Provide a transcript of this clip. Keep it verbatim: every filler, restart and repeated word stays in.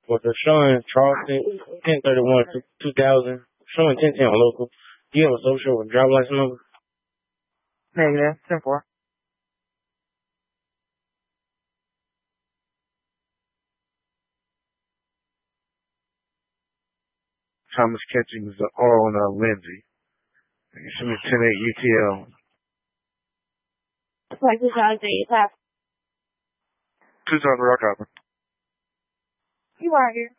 for the Sean Charleston, ten thirty-one, two thousand, showing ten ten on local. Do you have a social or driver license number? Negative, ten four. Thomas catching the R on uh, Lindsay. You should be ten eight U T L. Texas Johnson, tap. Two South Rock Hopper. You are here.